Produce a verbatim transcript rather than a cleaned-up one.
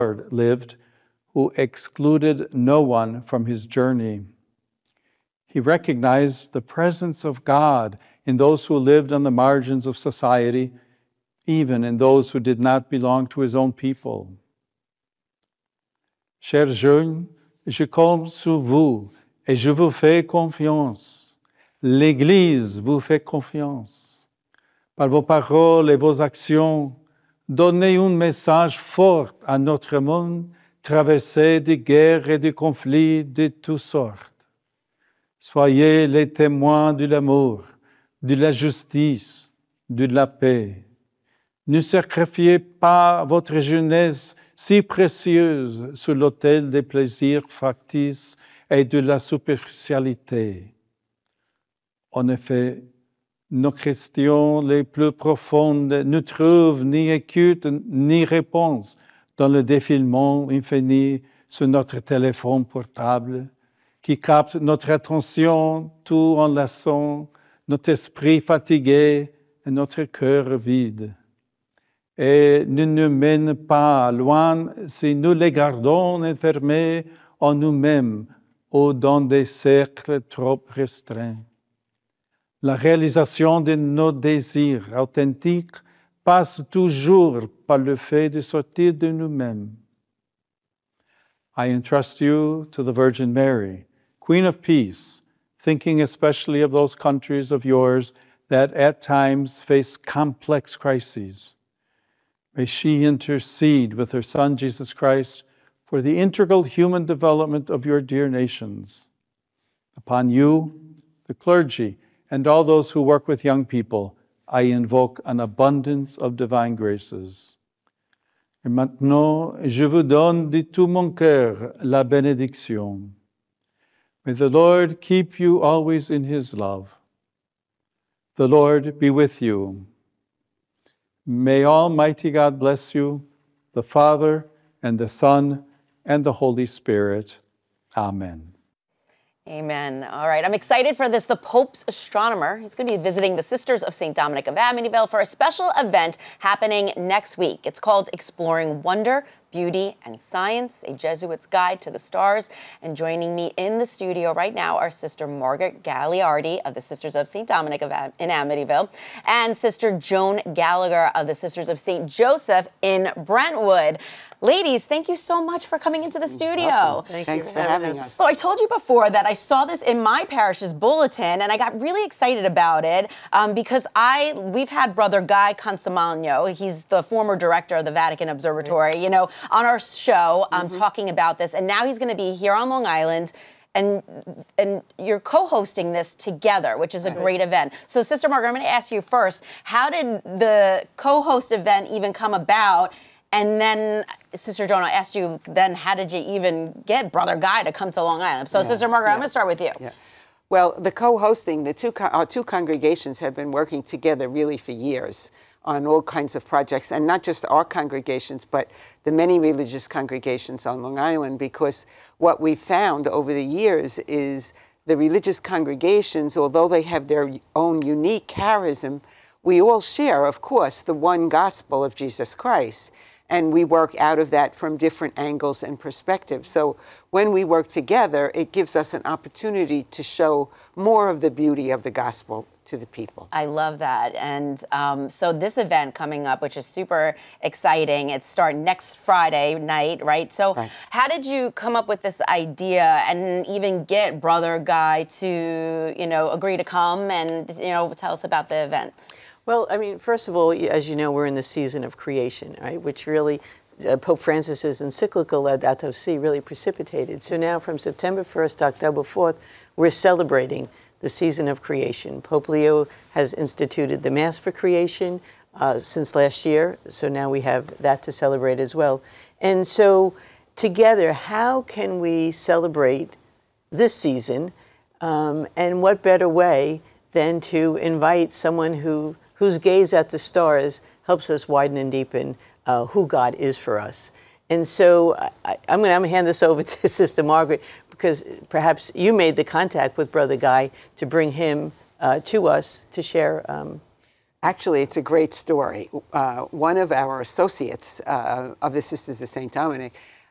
Lord lived, who excluded no one from his journey. He recognized the presence of God in those who lived on the margins of society, even in those who did not belong to his own people. Chers jeunes, je compte sur vous et je vous fais confiance. L'Église vous fait confiance. Par vos paroles et vos actions, donnez un message fort à notre monde traversé de guerres et de conflits de toutes sortes. Soyez les témoins de l'amour, de la justice, de la paix. Ne sacrifiez pas votre jeunesse si précieuse sur l'autel des plaisirs factices et de la superficialité. En effet, nos questions les plus profondes ne trouvent ni écoute ni réponse dans le défilement infini sur notre téléphone portable, qui capte notre attention tout en lassant notre esprit fatigué et notre cœur vide. Et ne nous mène pas loin si nous les gardons enfermés en nous-mêmes ou dans des cercles trop restreints. La réalisation de nos désirs authentiques passe toujours par le fait de sortir de nous-mêmes. I entrust you to the Virgin Mary, Queen of Peace, thinking especially of those countries of yours that at times face complex crises. May she intercede with her Son, Jesus Christ, for the integral human development of your dear nations. Upon you, the clergy, and all those who work with young people, I invoke an abundance of divine graces. Et maintenant, je vous donne de tout mon cœur la bénédiction. May the Lord keep you always in his love. The Lord be with you. May Almighty God bless you, the Father, and the Son, and the Holy Spirit. Amen. Amen. All right, I'm excited for this. The Pope's astronomer, he's going to be visiting the Sisters of Saint Dominic of Amityville for a special event happening next week. It's called Exploring Wonder, Beauty, and Science, a Jesuit's Guide to the Stars. And joining me in the studio right now are Sister Margaret Gagliardi of the Sisters of Saint Dominic of Am- in Amityville and Sister Joan Gallagher of the Sisters of Saint Joseph in Brentwood. Ladies, thank you so much for coming into the studio. Thank Thanks you for, for having, having us. us. So I told you before that I saw this in my parish's bulletin, and I got really excited about it um, because I we've had Brother Guy Consolmagno, he's the former director of the Vatican Observatory, you know, on our show um, mm-hmm. talking about this, and now he's going to be here on Long Island. And and you're co-hosting this together, which is a great event. So, Sister Margaret, I'm going to ask you first, how did the co-host event even come about? And then, Sister Joan, I asked you then, how did you even get Brother Guy to come to Long Island? So, yeah, Sister Margaret, yeah. I'm going to start with you. Yeah. Well, the co-hosting, the two our two congregations have been working together really for years on all kinds of projects, and not just our congregations, but the many religious congregations on Long Island, because what we found over the years is the religious congregations, although they have their own unique charism, we all share, of course, the one gospel of Jesus Christ. And we work out of that from different angles and perspectives. So when we work together, it gives us an opportunity to show more of the beauty of the gospel to the people. I love that. And um, so this event coming up, which is super exciting, it's starting next Friday night, right? So right. How did you come up with this idea and even get Brother Guy to, you know, agree to come and, you know, tell us about the event? Well, I mean, first of all, as you know, we're in the season of creation, right? Which really, uh, Pope Francis's encyclical Laudato Si really precipitated. So now from September first to October fourth, we're celebrating the season of creation. Pope Leo has instituted the Mass for Creation uh, since last year. So now we have that to celebrate as well. And so together, how can we celebrate this season? Um, and what better way than to invite someone who whose gaze at the stars helps us widen and deepen uh, who God is for us. And so I, I'm going to hand this over to Sister Margaret, because perhaps you made the contact with Brother Guy to bring him uh, to us to share. Um, Actually, it's a great story. Uh, one of our associates uh, of the Sisters of Saint Dominic